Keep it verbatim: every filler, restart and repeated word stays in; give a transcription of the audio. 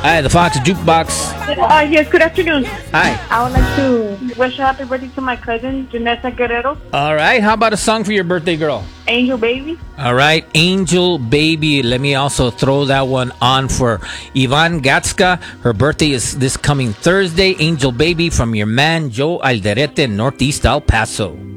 Hi, the Fox Jukebox. Uh, yes, good afternoon. Hi. I would like to wish a happy birthday to my cousin, Janessa Guerrero. All right. How about a song for your birthday girl? Angel Baby. All right. Angel Baby. Let me also throw that one on for Ivan Gatska. Her birthday is this coming Thursday. Angel Baby from your man, Joe Alderete, Northeast El Paso.